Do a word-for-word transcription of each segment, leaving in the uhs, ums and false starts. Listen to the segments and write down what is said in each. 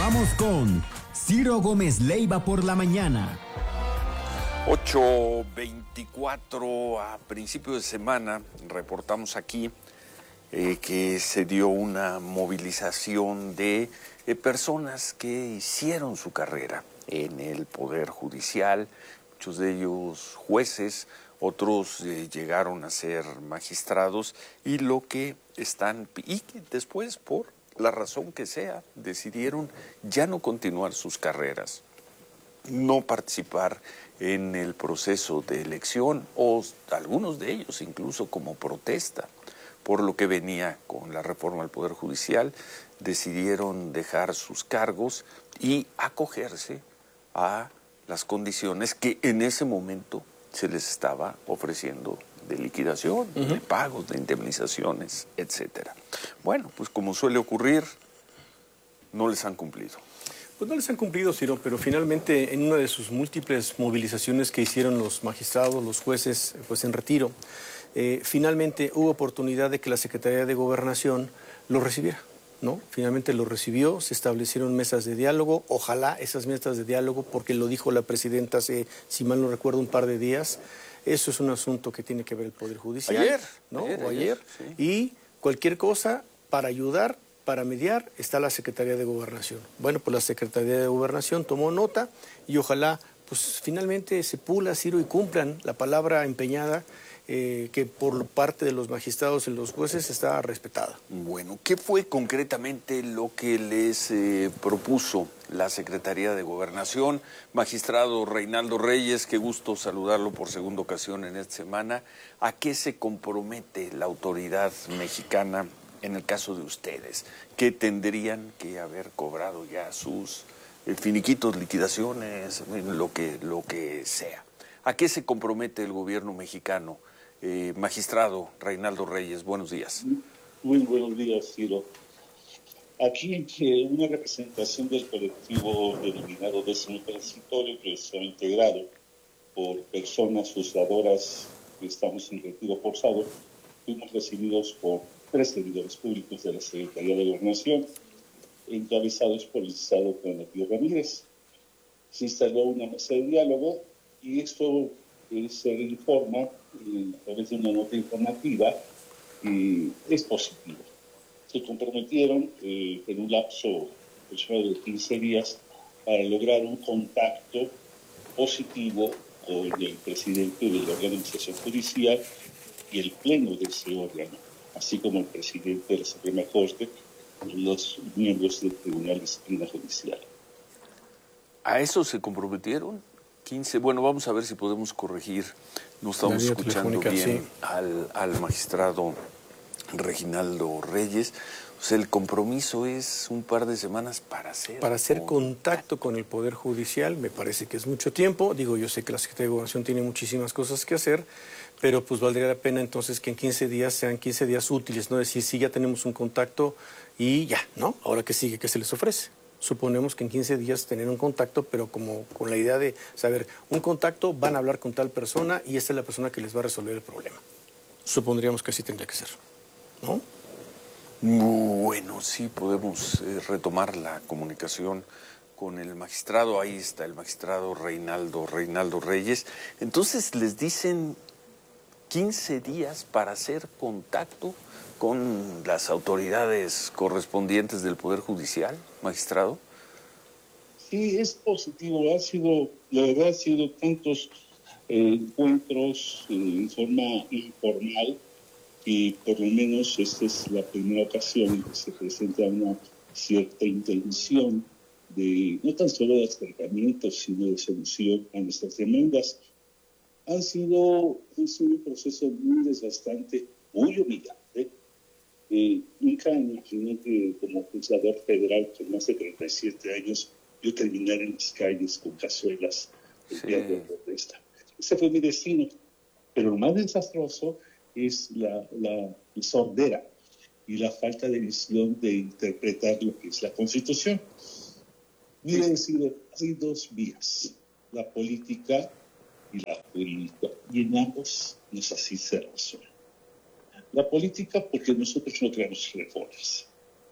Continuamos con Ciro Gómez Leiva por la mañana. ocho veinticuatro, a principio de semana, reportamos aquí eh, que se dio una movilización de eh, personas que hicieron su carrera en el Poder Judicial, muchos de ellos jueces, otros eh, llegaron a ser magistrados y lo que están, y que después por la razón que sea, decidieron ya no continuar sus carreras, no participar en el proceso de elección, o algunos de ellos incluso como protesta por lo que venía con la reforma al Poder Judicial, decidieron dejar sus cargos y acogerse a las condiciones que en ese momento se les estaba ofreciendo de liquidación, uh-huh. de pagos, de indemnizaciones, etcétera. Bueno, pues como suele ocurrir, no les han cumplido. Pues no les han cumplido, Ciro, pero finalmente en una de sus múltiples movilizaciones que hicieron los magistrados, los jueces, pues en retiro, eh, finalmente hubo oportunidad de que la Secretaría de Gobernación lo recibiera, ¿no? Finalmente lo recibió, se establecieron mesas de diálogo, ojalá esas mesas de diálogo, porque lo dijo la presidenta hace, si mal no recuerdo, un par de días, eso es un asunto que tiene que ver el Poder Judicial. Ayer, ¿no? ayer, o ayer, ayer sí. Y cualquier cosa para ayudar, para mediar, está la Secretaría de Gobernación. Bueno, pues la Secretaría de Gobernación tomó nota y ojalá, pues finalmente se pula, Ciro, y cumplan la palabra empeñada eh, que por parte de los magistrados y los jueces está respetada. Bueno, ¿qué fue concretamente lo que les eh, propuso la Secretaría de Gobernación? Magistrado Reinaldo Reyes, qué gusto saludarlo por segunda ocasión en esta semana. ¿A qué se compromete la autoridad mexicana en el caso de ustedes, que tendrían que haber cobrado ya sus eh, finiquitos, liquidaciones, lo que, lo que sea? ¿A qué se compromete el gobierno mexicano? Eh, magistrado Reinaldo Reyes, buenos días. Muy buenos días, Ciro. Aquí eh, una representación del colectivo denominado décimo transitorio, que está integrado por personas juzgadoras que estamos en retiro forzado, fuimos recibidos por tres servidores públicos de la Secretaría de Gobernación, encabezados por el licenciado Juan Apio Ramírez. Se instaló una mesa de diálogo y esto eh, se informa eh, a través de una nota informativa y es positivo. Se comprometieron eh, en un lapso de quince días para lograr un contacto positivo con el presidente de la organización judicial y el pleno de ese órgano, así como el presidente de la Suprema Corte y los miembros del Tribunal de Disciplina Judicial. ¿A eso se comprometieron? quince, bueno, vamos a ver si podemos corregir. No estamos escuchando bien sí. al, al magistrado Reinaldo Reyes. O sea, el compromiso es un par de semanas para hacer... Para hacer contacto, contacto con el Poder Judicial, me parece que es mucho tiempo. Digo, yo sé que la Secretaría de Gobernación tiene muchísimas cosas que hacer, pero pues valdría la pena entonces que en quince días sean quince días útiles, no decir, sí, ya tenemos un contacto y ya, ¿no? Ahora que sigue, ¿qué se les ofrece? Suponemos que en quince días tener un contacto, pero como con la idea de saber, un contacto, van a hablar con tal persona y esta es la persona que les va a resolver el problema. Supondríamos que así tendría que ser, ¿no? Bueno, sí, podemos eh, retomar la comunicación con el magistrado. Ahí está el magistrado Reinaldo, Reinaldo Reyes. Entonces les dicen quince días para hacer contacto con las autoridades correspondientes del Poder Judicial, magistrado. Sí, es positivo. Ha sido, la verdad, ha sido tantos eh, encuentros eh, en forma informal y por lo menos esta es la primera ocasión en que se presenta una cierta intención de, no tan solo de acercamiento, sino de solución a nuestras demandas. Han sido, han sido un proceso muy desgastante, muy humillante. Eh, nunca imaginé que como juzgador federal con más de treinta y siete años yo terminar en las calles con cazuelas el sí. día de protesta. Ese fue mi destino. Pero lo más desastroso es la, la sordera y la falta de visión de interpretar lo que es la Constitución. Mire, decir, hay dos vías, la política y la jurídica, y en ambos nos así se resuelve. La política porque nosotros no creamos reformas.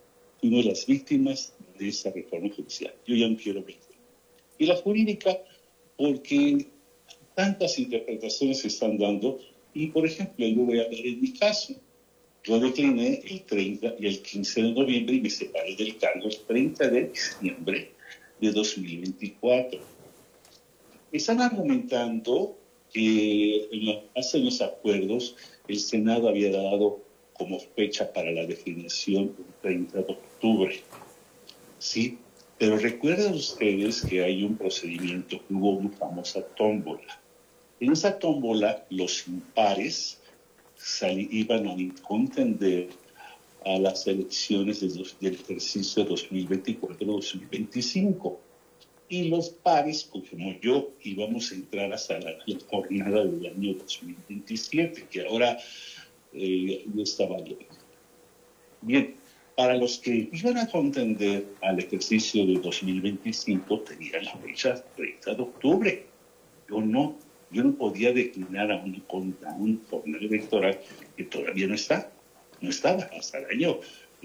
fuimos las víctimas de esa reforma judicial. Yo ya no quiero víctima. Y la jurídica, porque tantas interpretaciones se están dando, y por ejemplo, yo voy a hablar en mi caso. Yo decliné el treinta y el quince de noviembre y me separé del cargo el treinta de diciembre de dos mil veinticuatro. Están argumentando que en la base de los acuerdos el Senado había dado como fecha para la definición el treinta de octubre. Sí, pero recuerden ustedes que hay un procedimiento, que hubo una famosa tómbola. En esa tómbola los impares salí, iban a contender a las elecciones de dos, del ejercicio dos mil veinticuatro dos mil veinticinco. Y los pares, como yo, íbamos a entrar hasta la, la jornada del año dos mil veintisiete, que ahora eh, no estaba bien. Bien, para los que iban a contender al ejercicio de dos mil veinticinco, tenían la fecha treinta de octubre. Yo no, yo no podía declinar a una, a una jornada electoral que todavía no está, no estaba hasta el año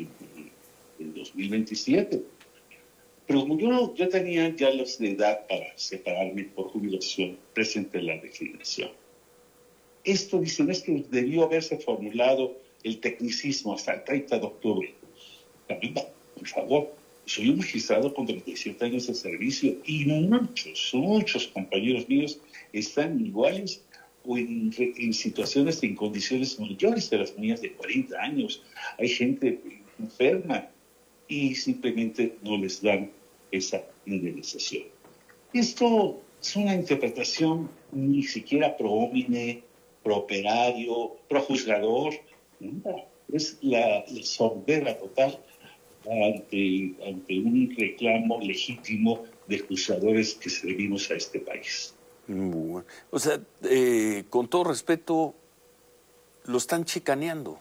el dos mil veintisiete. Pero como yo, yo tenía ya la edad para separarme por jubilación, presenté la declinación. Esto, dicen, es que debió haberse formulado el tecnicismo hasta el treinta de octubre. Caramba, por favor, soy un magistrado con treinta y siete años de servicio y muchos, muchos compañeros míos están iguales o en, en situaciones, en condiciones mayores de las mías de cuarenta años. Hay gente enferma y simplemente no les dan esa indemnización. Esto es una interpretación ni siquiera pro homine, pro operario, pro juzgador. No, es la, la sordera total ante, ante un reclamo legítimo de juzgadores que servimos a este país. Bueno, o sea, eh, con todo respeto, lo están chicaneando.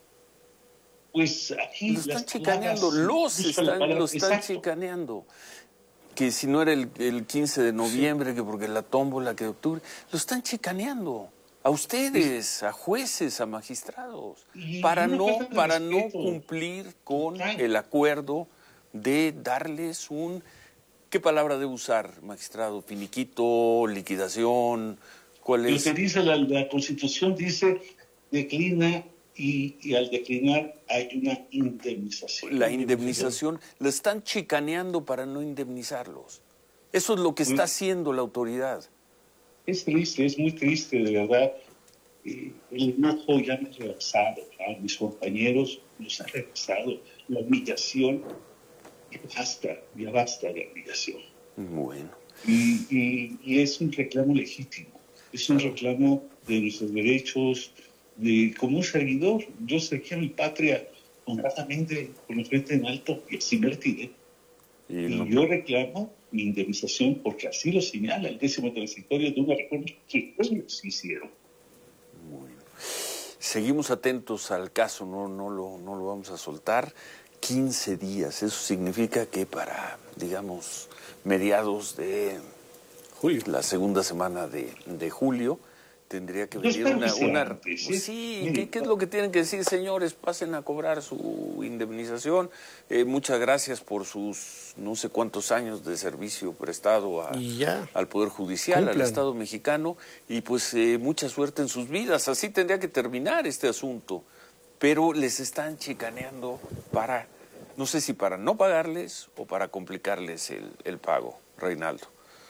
Pues aquí lo están chicaneando, los están, lo están exacto. chicaneando. Que si no era el, el quince de noviembre, sí. que porque la tómbola, que de octubre, lo están chicaneando. A ustedes, sí. a jueces, a magistrados, y para no, para no cumplir con el acuerdo de darles un... ¿Qué palabra debe usar, magistrado? ¿Finiquito, liquidación? ¿Cuál es? Lo que dice la, la Constitución dice, declina... Y, y al declinar hay una indemnización. La indemnización, la están chicaneando para no indemnizarlos. Eso es lo que está haciendo la autoridad. Es triste, es muy triste, de verdad. Eh, el enojo ya me ha rebasado, a mis compañeros nos ha rebasado. La humillación, ya basta, ya basta de humillación. Bueno. Y, y, y es un reclamo legítimo, es un reclamo de nuestros derechos. De, como un servidor, yo serví a mi patria honradamente con la frente en alto y así me retiré. Y, y no. yo reclamo mi indemnización porque así lo señala el décimo transitorio de una reforma que ellos hicieron. Bueno. Seguimos atentos al caso, no, no, lo, no lo vamos a soltar. quince días, eso significa que para, digamos, mediados de julio, la segunda semana de, de julio, tendría que venir una... una antes, ¿sí? Sí, ¿qué, ¿qué es lo que tienen que decir, señores? Pasen a cobrar su indemnización. Eh, muchas gracias por sus no sé cuántos años de servicio prestado a, al Poder Judicial, Cumplan. al Estado mexicano, y pues eh, mucha suerte en sus vidas. Así tendría que terminar este asunto. Pero les están chicaneando para, no sé si para no pagarles o para complicarles el, el pago, Reinaldo.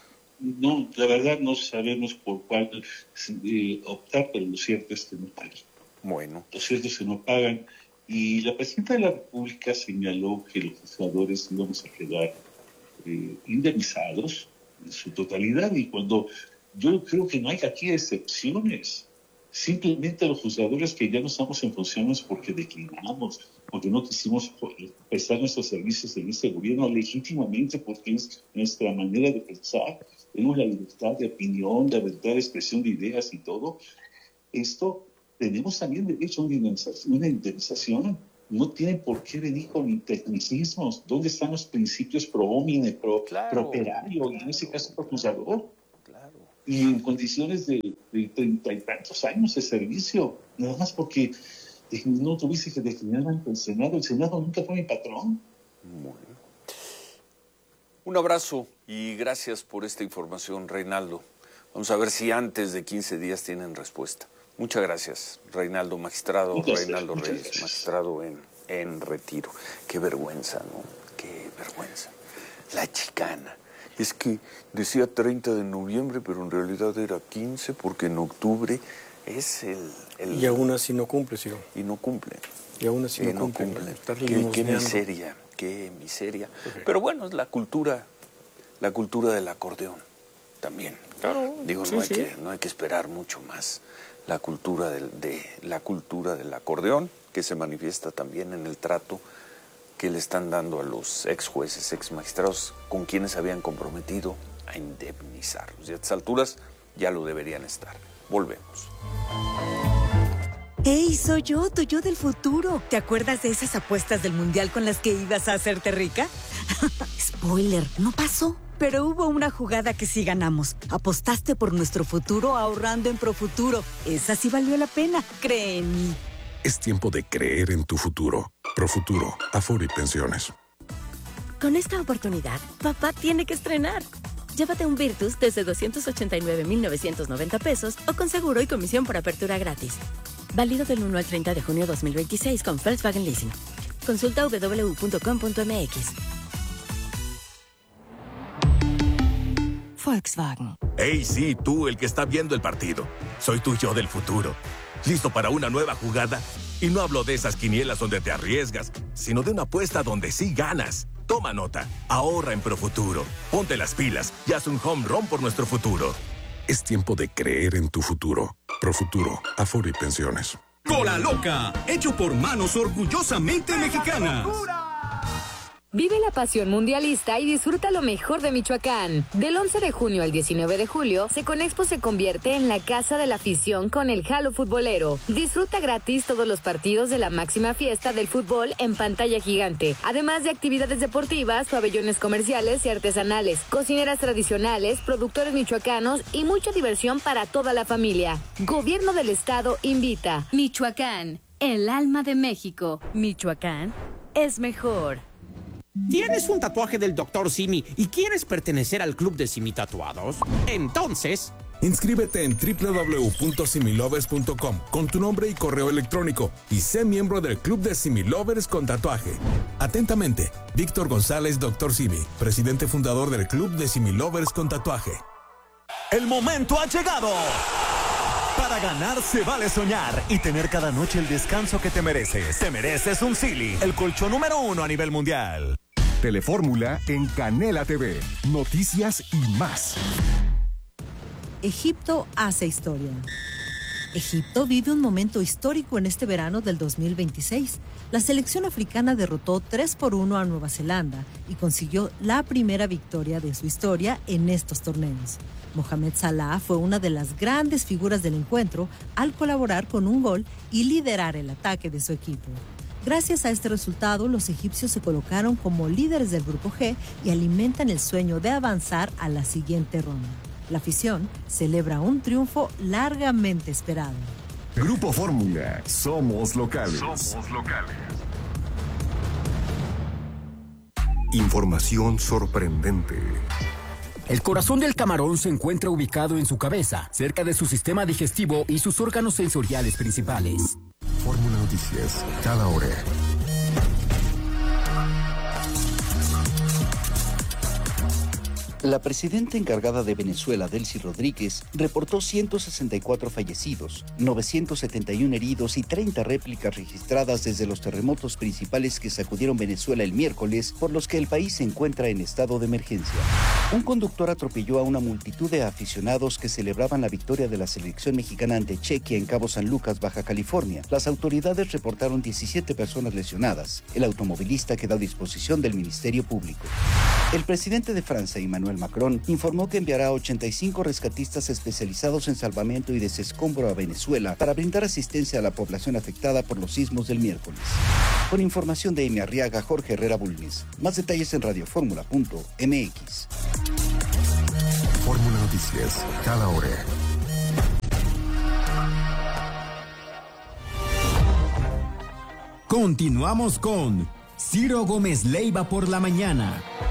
No, la verdad no sabemos por cuál eh, optar, pero lo cierto es que no pagan. Bueno. Lo cierto es que no pagan. Y la presidenta de la República señaló que los juzgadores íbamos a quedar eh, indemnizados en su totalidad. Y cuando yo creo que no hay aquí excepciones, simplemente los juzgadores que ya no estamos en funciones porque declinamos, porque no quisimos prestar nuestros servicios en este gobierno legítimamente, porque es nuestra manera de pensar. Tenemos la libertad de opinión, de verdad, de expresión de ideas y todo. Esto, tenemos también derecho a una indemnización. Una indemnización. No tienen por qué venir con tecnicismos. ¿Dónde están los principios pro homine, pro, claro, pro operario, claro, y en ese caso pro juzgador? Claro. Y en condiciones de, de treinta y tantos años de servicio, nada más porque no tuviste que declinar ante el Senado. El Senado nunca fue mi patrón. Bueno. Un abrazo y gracias por esta información, Reinaldo. Vamos a ver si antes de quince días tienen respuesta. Muchas gracias, Reinaldo Magistrado, Muchas Reinaldo gracias. Reyes, magistrado en, en retiro. Qué vergüenza, ¿no? Qué vergüenza. La chicana. Es que decía treinta de noviembre, pero en realidad era quince, porque en octubre es el... el Y aún así no cumple, Ciro. y no cumple. Y aún así Y no cumple. Está Qué, qué limosneando. miseria, qué miseria. Ok. Pero bueno, es la cultura, la cultura del acordeón también. Claro, Digo, sí, no hay sí. que, no hay que esperar mucho más. La cultura del, de la cultura del acordeón, que se manifiesta también en el trato que le están dando a los ex jueces, ex magistrados, con quienes habían comprometido a indemnizarlos. Y a estas alturas ya lo deberían estar. Volvemos. ¡Ey, soy yo, tu yo del futuro! ¿Te acuerdas de esas apuestas del Mundial con las que ibas a hacerte rica? Spoiler, no pasó. Pero hubo una jugada que sí ganamos. Apostaste por nuestro futuro ahorrando en Profuturo. Esa sí valió la pena, cree en mí. Es tiempo de creer en tu futuro. Profuturo, Afore y Pensiones. Con esta oportunidad, papá tiene que estrenar. Llévate un Virtus desde doscientos ochenta y nueve mil novecientos noventa pesos o con seguro y comisión por apertura gratis. Válido del uno al treinta de junio de dos mil veintiséis con Volkswagen Leasing. Consulta doble u doble u doble u punto com punto m x. Volkswagen. Hey, sí, tú, el que está viendo el partido. Soy tu yo del futuro. ¿Listo para una nueva jugada? Y no hablo de esas quinielas donde te arriesgas, sino de una apuesta donde sí ganas. Toma nota. Ahorra en Profuturo. Ponte las pilas y haz un home run por nuestro futuro. Es tiempo de creer en tu futuro. Profuturo, Afore y Pensiones. Cola Loca, hecho por manos orgullosamente mexicanas. Vive la pasión mundialista y disfruta lo mejor de Michoacán. Del once de junio al diecinueve de julio, Seconexpo se convierte en la casa de la afición con el Jalo Futbolero. Disfruta gratis todos los partidos de la máxima fiesta del fútbol en pantalla gigante, además de actividades deportivas, pabellones comerciales y artesanales, cocineras tradicionales, productores michoacanos y mucha diversión para toda la familia. Gobierno del Estado invita. Michoacán, el alma de México. Michoacán es mejor. ¿Tienes un tatuaje del doctor Simi y quieres pertenecer al club de Simi Tatuados? Entonces... Inscríbete en doble u doble u doble u punto similovers punto com con tu nombre y correo electrónico y sé miembro del club de Similovers con tatuaje. Atentamente, Víctor González, doctor Simi, presidente fundador del club de Similovers con tatuaje. El momento ha llegado. Para ganar se vale soñar y tener cada noche el descanso que te mereces. Te mereces un Silly, el colchón número uno a nivel mundial. Telefórmula en Canela T V. Noticias y más. Egipto hace historia. Egipto vive un momento histórico en este verano del dos mil veintiséis. La selección africana derrotó tres por uno a Nueva Zelanda y consiguió la primera victoria de su historia en estos torneos. Mohamed Salah fue una de las grandes figuras del encuentro al colaborar con un gol y liderar el ataque de su equipo. Gracias a este resultado, los egipcios se colocaron como líderes del Grupo G y alimentan el sueño de avanzar a la siguiente ronda. La afición celebra un triunfo largamente esperado. Grupo Fórmula, somos locales. Somos locales. Información sorprendente. El corazón del camarón se encuentra ubicado en su cabeza, cerca de su sistema digestivo y sus órganos sensoriales principales. Fórmula Noticias, cada hora. La presidenta encargada de Venezuela, Delcy Rodríguez, reportó ciento sesenta y cuatro fallecidos, novecientos setenta y uno heridos y treinta réplicas registradas desde los terremotos principales que sacudieron Venezuela el miércoles, por los que el país se encuentra en estado de emergencia. Un conductor atropelló a una multitud de aficionados que celebraban la victoria de la selección mexicana ante Chequia en Cabo San Lucas, Baja California. Las autoridades reportaron diecisiete personas lesionadas. El automovilista quedó a disposición del Ministerio Público. El presidente de Francia, Emmanuel Macron, informó que enviará ochenta y cinco rescatistas especializados en salvamento y desescombro a Venezuela para brindar asistencia a la población afectada por los sismos del miércoles. Con información de Emi Arriaga, Jorge Herrera Bulnes. Más detalles en radioformula punto m x. Fórmula Noticias, cada hora. Continuamos con Ciro Gómez Leiva por la mañana.